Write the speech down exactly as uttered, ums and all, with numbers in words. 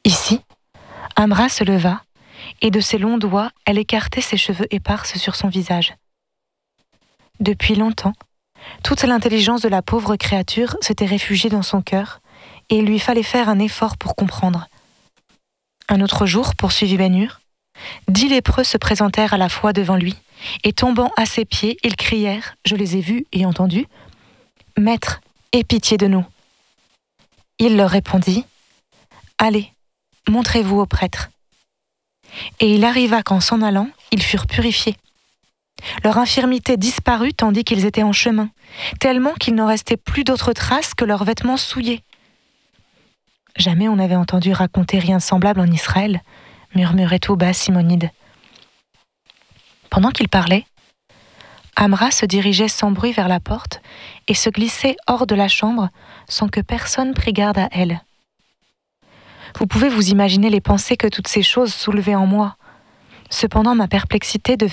Ici, Amra se leva, et de ses longs doigts, elle écartait ses cheveux épars sur son visage. Depuis longtemps, toute l'intelligence de la pauvre créature s'était réfugiée dans son cœur, et il lui fallait faire un effort pour comprendre. Un autre jour, poursuivit Ben Hur, dix lépreux se présentèrent à la fois devant lui, et tombant à ses pieds, ils crièrent, je les ai vus et entendus, « Maître, aie pitié de nous !» Il leur répondit, « Allez, montrez-vous au prêtre. » Et il arriva qu'en s'en allant, ils furent purifiés. Leur infirmité disparut tandis qu'ils étaient en chemin, tellement qu'il n'en restait plus d'autres traces que leurs vêtements souillés. Jamais on n'avait entendu raconter rien de semblable en Israël, murmurait tout bas Simonide. Pendant qu'il parlait, Amra se dirigeait sans bruit vers la porte et se glissait hors de la chambre sans que personne prît garde à elle. Vous pouvez vous imaginer les pensées que toutes ces choses soulevaient en moi. Cependant, ma perplexité devait